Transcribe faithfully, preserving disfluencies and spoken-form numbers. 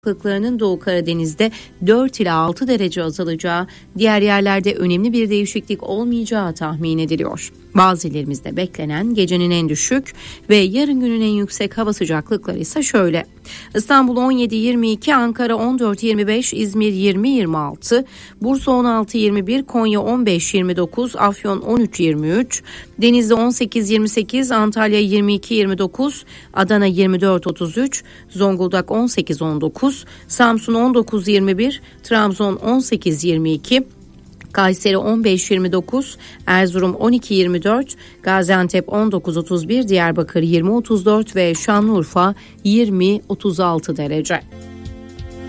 Sıcaklıklarının Doğu Karadeniz'de dört ila altı derece azalacağı, diğer yerlerde önemli bir değişiklik olmayacağı tahmin ediliyor. Bazı illerimizde beklenen gecenin en düşük ve yarın günün en yüksek hava sıcaklıkları ise şöyle: İstanbul on yedi yirmi iki, Ankara on dört yirmi beş, İzmir yirmi yirmi altı, Bursa on altı yirmi bir, Konya on beş yirmi dokuz, Afyon on üç yirmi üç, Denizli on sekiz yirmi sekiz, Antalya yirmi iki yirmi dokuz, Adana yirmi dört otuz üç, Zonguldak on sekiz on dokuz, Samsun on dokuz yirmi bir, Trabzon on sekiz yirmi iki, Kayseri on beş yirmi dokuz, Erzurum on iki yirmi dört, Gaziantep on dokuz otuz bir, Diyarbakır yirmi otuz dört ve Şanlıurfa yirmi otuz altı derece.